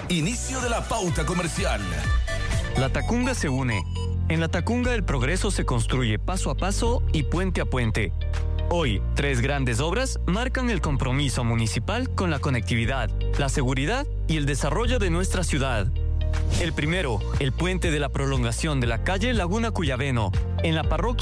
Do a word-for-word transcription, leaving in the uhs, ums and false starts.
Inicio de la pauta comercial. La Tacunga se une. En La Tacunga el progreso se construye paso a paso y puente a puente. Hoy, tres grandes obras marcan el compromiso municipal con la conectividad, la seguridad y el desarrollo de nuestra ciudad. El primero, el puente de la prolongación de la calle Laguna Cuyabeno, en la parroquia